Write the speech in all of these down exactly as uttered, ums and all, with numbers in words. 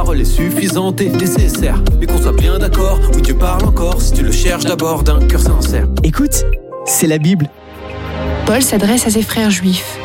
parole est suffisante et nécessaire. Mais qu'on soit bien d'accord, oui Dieu parle encore, si tu le cherches d'abord d'un cœur sincère. Écoute, c'est la Bible. Paul s'adresse à ses frères juifs.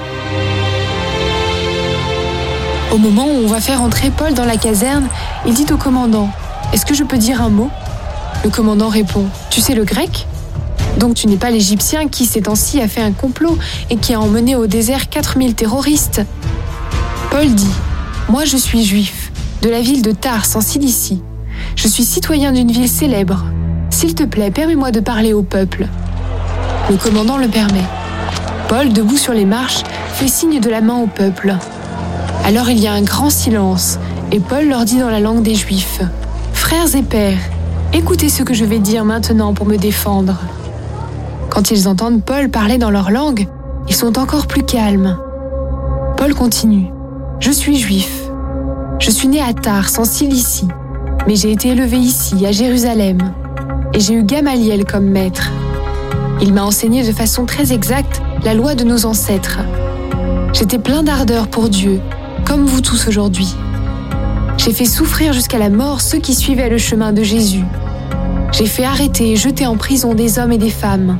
Au moment où on va faire entrer Paul dans la caserne, il dit au commandant « Est-ce que je peux dire un mot ?» Le commandant répond « Tu sais le grec ? Donc tu n'es pas l'Égyptien qui, ces temps-ci, a fait un complot et qui a emmené au désert quatre mille terroristes ?» Paul dit « Moi je suis juif, de la ville de Tars en Cilicie. Je suis citoyen d'une ville célèbre. S'il te plaît, permets-moi de parler au peuple. » Le commandant le permet. Paul, debout sur les marches, fait signe de la main au peuple. Alors il y a un grand silence, et Paul leur dit dans la langue des Juifs « Frères et pères, écoutez ce que je vais dire maintenant pour me défendre. » Quand ils entendent Paul parler dans leur langue, ils sont encore plus calmes. Paul continue « Je suis juif. Je suis né à Tars, en Cilicie, mais j'ai été élevé ici, à Jérusalem, et j'ai eu Gamaliel comme maître. Il m'a enseigné de façon très exacte la loi de nos ancêtres. J'étais plein d'ardeur pour Dieu, comme vous tous aujourd'hui. J'ai fait souffrir jusqu'à la mort ceux qui suivaient le chemin de Jésus. J'ai fait arrêter et jeter en prison des hommes et des femmes.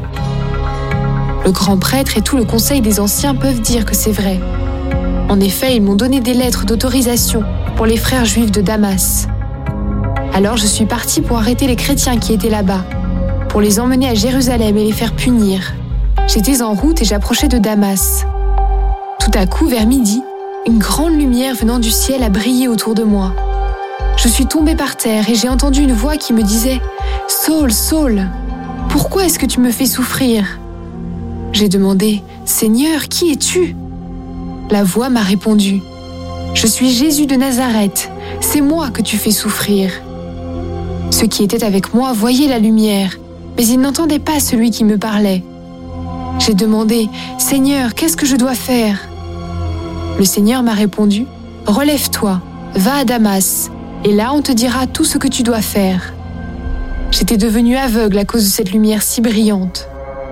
Le grand prêtre et tout le conseil des anciens peuvent dire que c'est vrai. En effet, ils m'ont donné des lettres d'autorisation pour les frères juifs de Damas. Alors je suis parti pour arrêter les chrétiens qui étaient là-bas, pour les emmener à Jérusalem et les faire punir. J'étais en route et j'approchais de Damas. Tout à coup, vers midi, une grande lumière venant du ciel a brillé autour de moi. Je suis tombée par terre et j'ai entendu une voix qui me disait « Saul, Saul, pourquoi est-ce que tu me fais souffrir ?» J'ai demandé « Seigneur, qui es-tu » La voix m'a répondu « Je suis Jésus de Nazareth, c'est moi que tu fais souffrir. » Ceux qui étaient avec moi voyaient la lumière, mais ils n'entendaient pas celui qui me parlait. J'ai demandé « Seigneur, qu'est-ce que je dois faire ?» Le Seigneur m'a répondu « Relève-toi, va à Damas, et là on te dira tout ce que tu dois faire. » J'étais devenue aveugle à cause de cette lumière si brillante.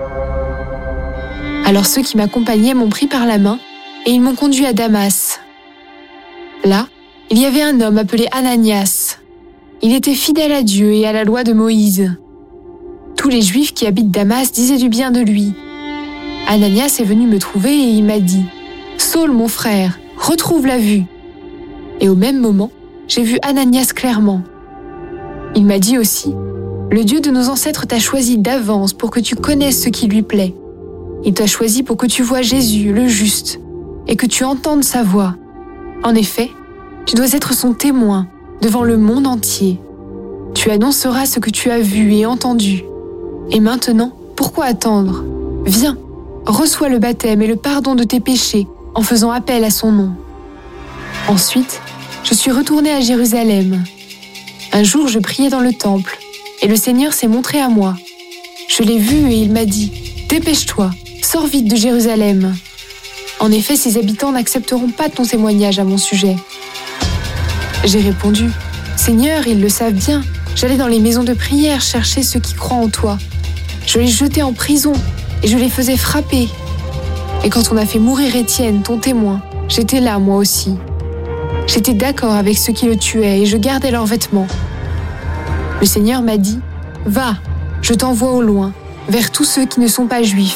Alors ceux qui m'accompagnaient m'ont pris par la main et ils m'ont conduit à Damas. Là, il y avait un homme appelé Ananias. Il était fidèle à Dieu et à la loi de Moïse. Tous les Juifs qui habitent Damas disaient du bien de lui. Ananias est venu me trouver et il m'a dit « Saul, mon frère, retrouve la vue. » Et au même moment, j'ai vu Ananias clairement. Il m'a dit aussi « Le Dieu de nos ancêtres t'a choisi d'avance pour que tu connaisses ce qui lui plaît. Il t'a choisi pour que tu vois Jésus, le juste, et que tu entendes sa voix. En effet, tu dois être son témoin devant le monde entier. Tu annonceras ce que tu as vu et entendu. Et maintenant, pourquoi attendre ? Viens, reçois le baptême et le pardon de tes péchés en faisant appel à son nom. » Ensuite, je suis retournée à Jérusalem. Un jour, je priais dans le temple, et le Seigneur s'est montré à moi. Je l'ai vu et il m'a dit « Dépêche-toi, sors vite de Jérusalem. » En effet, ses habitants n'accepteront pas ton témoignage à mon sujet. J'ai répondu « Seigneur, ils le savent bien, j'allais dans les maisons de prière chercher ceux qui croient en toi. Je les jetais en prison et je les faisais frapper. Et quand on a fait mourir Étienne, ton témoin, j'étais là moi aussi. J'étais d'accord avec ceux qui le tuaient et je gardais leurs vêtements. Le Seigneur m'a dit « Va, je t'envoie au loin, vers tous ceux qui ne sont pas juifs. »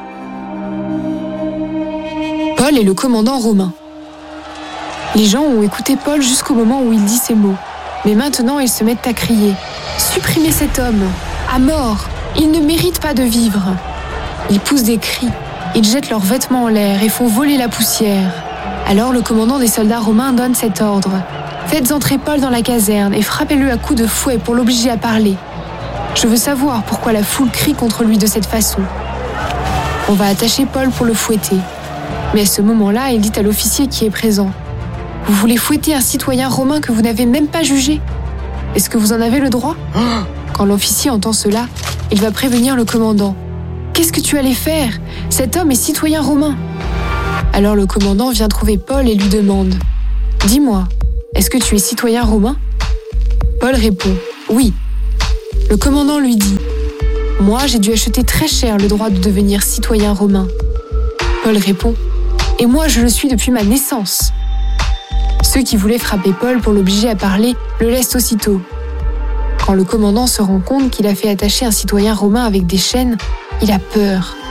Paul est le commandant romain. Les gens ont écouté Paul jusqu'au moment où il dit ces mots. Mais maintenant, ils se mettent à crier « Supprimez cet homme, à mort, il ne mérite pas de vivre !» Ils poussent des cris, ils jettent leurs vêtements en l'air et font voler la poussière. Alors le commandant des soldats romains donne cet ordre « Faites entrer Paul dans la caserne et frappez-le à coups de fouet pour l'obliger à parler. Je veux savoir pourquoi la foule crie contre lui de cette façon. » On va attacher Paul pour le fouetter. Mais à ce moment-là, il dit à l'officier qui est présent « Vous voulez fouetter un citoyen romain que vous n'avez même pas jugé ? Est-ce que vous en avez le droit ?» Quand l'officier entend cela, il va prévenir le commandant. « Qu'est-ce que tu allais faire ? Cet homme est citoyen romain. » Alors le commandant vient trouver Paul et lui demande « Dis-moi, est-ce que tu es citoyen romain ?» Paul répond « Oui. » Le commandant lui dit « Moi, j'ai dû acheter très cher le droit de devenir citoyen romain. » Paul répond « Et moi, je le suis depuis ma naissance. » Ceux qui voulaient frapper Paul pour l'obliger à parler le laissent aussitôt. Quand le commandant se rend compte qu'il a fait attacher un citoyen romain avec des chaînes, il a peur.